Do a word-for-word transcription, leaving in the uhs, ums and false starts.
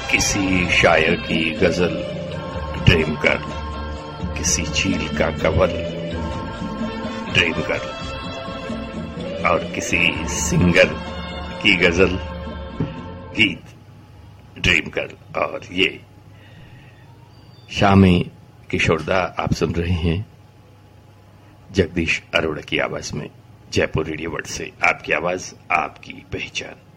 किसी शायर की गजल ड्रीम कर, किसी चील का कवल ड्रीम कर, और किसी सिंगर की गजल गीत ड्रीम कर। और ये शामी किशोरदा आप सुन रहे हैं जगदीश अरोड़ा की आवाज में, जयपुर रेडियो वर्ल्ड से। आपकी आवाज, आपकी पहचान।